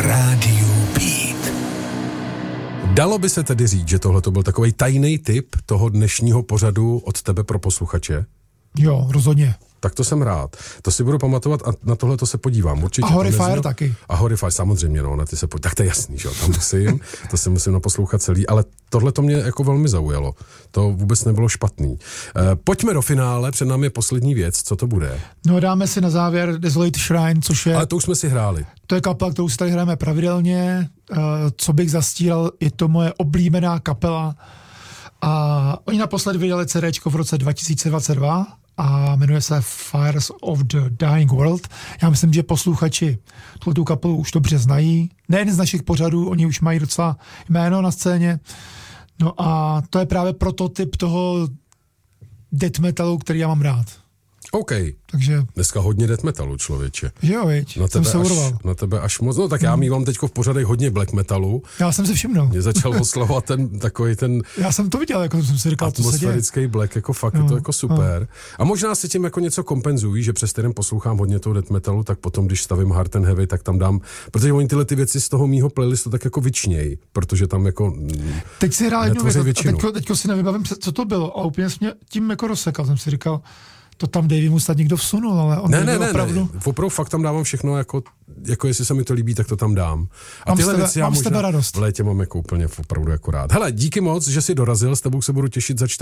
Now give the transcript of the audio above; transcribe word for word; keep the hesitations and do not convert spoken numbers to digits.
Rádiu Beat. Dalo by se tedy říct, že tohle to byl takovej tajný tip toho dnešního pořadu od tebe pro posluchače? Jo, rozhodně. Tak to jsem rád. To si budu pamatovat a na tohle to se podívám. Určitě. A Horrifier taky. A Horrifier samozřejmě, no, na ty se podívám. Tak to je jasný, že jo, tam musím, to si musím naposlouchat celý, ale tohle to mě jako velmi zaujalo. To vůbec nebylo špatný. E, pojďme do finále, před námi je poslední věc, co to bude? No dáme si na závěr Desolate Shrine, což je... Ale to už jsme si hráli. To je kapela, kterou si tady hrajeme pravidelně. E, co bych zastíral, je to moje oblíbená kapela. A oni naposled vydali CDčko v roce dva tisíce dvacet dva a jmenuje se Fires of the Dying World. Já myslím, že posluchači tu kapelu už dobře znají. Nejen z našich pořadů, oni už mají docela jméno na scéně. No a to je právě prototyp toho death metalu, který já mám rád. OK. Takže... Dneska hodně death metalu, člověče. Jo, viď, na jsem se urval. Až, na tebe až moc. No tak já mívám teďko v pořadech hodně black metalu. Já jsem si všimnul. Mě začal oslavovat ten takový ten... Já jsem to viděl, jako jsem si říkal, to se děje. Atmosférický black, jako fakt, no, je to jako super. No. A možná si tím jako něco kompenzují, že přes kterým poslouchám hodně toho death metalu, tak potom, když stavím hard and heavy, tak tam dám, protože oni tyhle ty věci z toho mýho playlistu tak jako vyčnějí, protože tam jako teď si hrál jednu věc, a teďko, teďko si nevybavím, co to bylo a úplně mě tím jako rozsekal, jsem si říkal, to tam Davey mu snad někdo vsunul, ale on ne, ne, ne, opravdu... Ne, opravdu fakt tam dávám všechno, jako, jako jestli se mi to líbí, tak to tam dám. A mám tyhle tebe, věci já mám možná radost. v létě mám jako úplně opravdu jako rád. Hele, díky moc, že jsi dorazil, s tebou se budu těšit za